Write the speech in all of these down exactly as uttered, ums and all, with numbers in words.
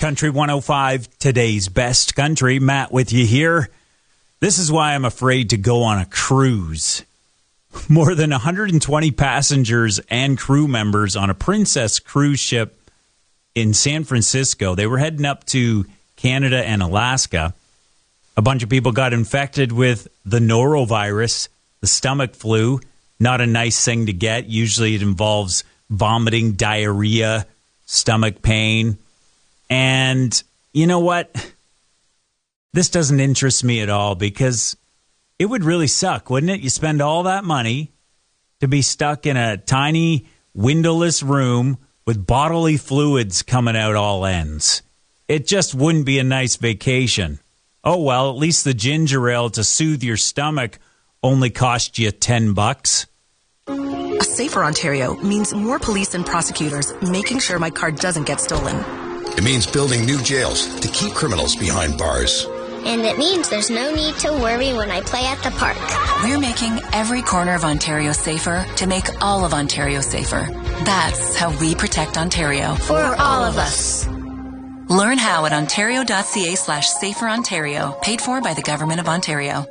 Country one oh five, today's best country. Matt with you here. This is why I'm afraid to go on a cruise. More than one hundred twenty passengers and crew members on a Princess cruise ship in San Francisco. They were heading up to Canada and Alaska. A bunch of people got infected with the norovirus, the stomach flu. Not a nice thing to get. Usually it involves vomiting, diarrhea, stomach pain. And you know what? This doesn't interest me at all because it would really suck, wouldn't it? You spend all that money to be stuck in a tiny windowless room with bodily fluids coming out all ends. It just wouldn't be a nice vacation. Oh, well, at least the ginger ale to soothe your stomach only cost you ten bucks. A safer Ontario means more police and prosecutors making sure my car doesn't get stolen. It means building new jails to keep criminals behind bars. And it means there's no need to worry when I play at the park. We're making every corner of Ontario safer to make all of Ontario safer. That's how we protect Ontario. For all of us. Learn how at ontario.ca slash safer Ontario. Paid for by the Government of Ontario.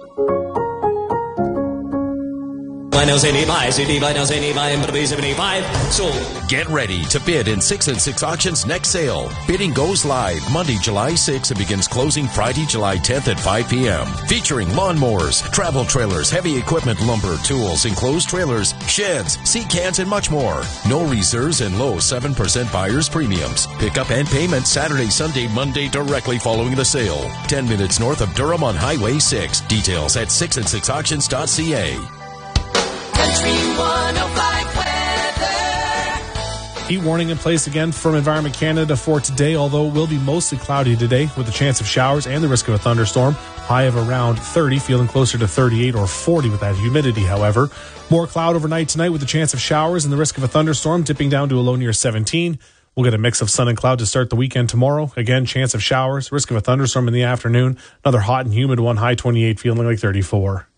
Get ready to bid in six and six Auctions next sale. Bidding goes live Monday, July sixth and begins closing Friday, July tenth at five p.m. Featuring lawnmowers, travel trailers, heavy equipment, lumber, tools, enclosed trailers, sheds, sea cans, and much more. No reserves and low seven percent buyer's premiums. Pickup and payment Saturday, Sunday, Monday directly following the sale. ten minutes north of Durham on Highway six. Details at six and six auctions dot c a. Country one oh five weather. Heat warning in place again from Environment Canada for today, although it will be mostly cloudy today with a chance of showers and the risk of a thunderstorm. High of around thirty, feeling closer to thirty-eight or forty with that humidity, however. More cloud overnight tonight with a chance of showers and the risk of a thunderstorm, dipping down to a low near seventeen. We'll get a mix of sun and cloud to start the weekend tomorrow. Again, chance of showers, risk of a thunderstorm in the afternoon. Another hot and humid one, high twenty-eight, feeling like thirty-four.